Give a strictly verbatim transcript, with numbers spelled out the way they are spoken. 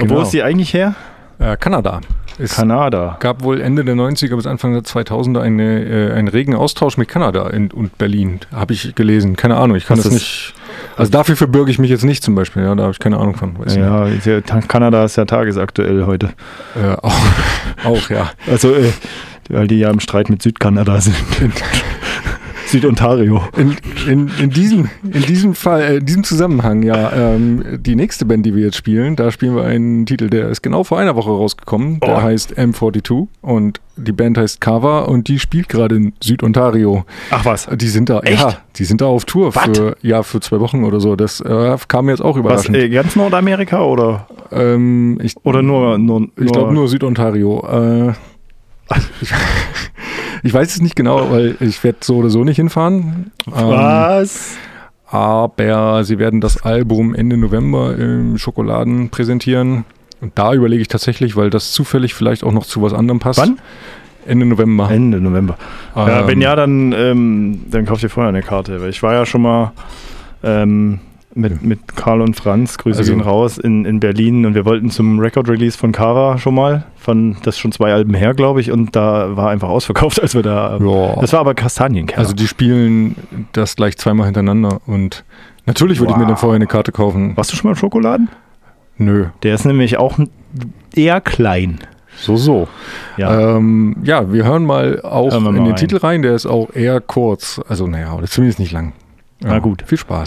Und Genau. wo ist die eigentlich her? Äh, Kanada. Es Kanada. gab wohl Ende der neunziger bis Anfang der zweitausender eine, äh, einen regen Austausch mit Kanada in, und Berlin, habe ich gelesen. Keine Ahnung, ich kann Was das ist- nicht, also dafür verbürge ich mich jetzt nicht zum Beispiel, ja, da habe ich keine Ahnung von. Weiß Ja, ja, Kanada ist ja tagesaktuell heute. nicht. Äh, auch, auch, ja. Also, äh, weil die ja im Streit mit Südkanada sind. Südontario. In, in, in, diesem, in diesem Fall, äh, in diesem Zusammenhang, ja, ähm, die nächste Band, die wir jetzt spielen, da spielen wir einen Titel, der ist genau vor einer Woche rausgekommen. Der Oh. heißt M zweiundvierzig und die Band heißt Kava und die spielt gerade in Südontario. Ach was. Die sind da, Echt? ja, die sind da auf Tour What? für, ja, für zwei Wochen oder so. Das äh, kam mir jetzt auch Was, überraschend. äh, ganz Nordamerika oder, ähm, ich oder nur, nur, ich glaube nur Südontario. Äh, ich, ich weiß es nicht genau, weil ich werde so oder so nicht hinfahren. Ähm, Was? aber sie werden das Album Ende November im Schokoladen präsentieren. Und da überlege ich tatsächlich, weil das zufällig vielleicht auch noch zu was anderem passt. Wann? Ende November. Ende November. ja, Ähm, wenn ja, dann, ähm, dann kauft ihr vorher eine Karte. Weil ich war ja schon mal ähm, mit, mit Karl und Franz, Grüße Also- gehen raus, in, in Berlin und wir wollten zum Record-Release von Kara schon mal. Von, das ist schon zwei Alben her, glaube ich, und da war einfach ausverkauft, als wir da. Ja. Das war aber Kastanienkeller. Also die spielen das gleich zweimal hintereinander und natürlich würde ich mir Wow. dann vorher eine Karte kaufen. Warst du schon mal im Schokoladen? Nö, Der ist nämlich auch eher klein. so so. Ja. Ähm, ja, wir hören mal auch Hören wir in mal den rein. Titel rein, der ist auch eher kurz, also naja, oder zumindest nicht lang. Na Ja, gut. Viel Spaß.